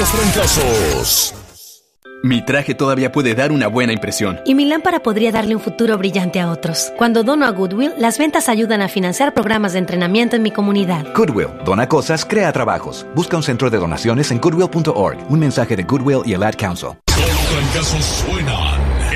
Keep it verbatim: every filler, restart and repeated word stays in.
los trancazos. Mi traje todavía puede dar una buena impresión. Y mi lámpara podría darle un futuro brillante a otros. Cuando dono a Goodwill, las ventas ayudan a financiar programas de entrenamiento en mi comunidad. Goodwill. Dona cosas, crea trabajos. Busca un centro de donaciones en goodwill punto org. Un mensaje de Goodwill y el Ad Council. Los trancazos suenan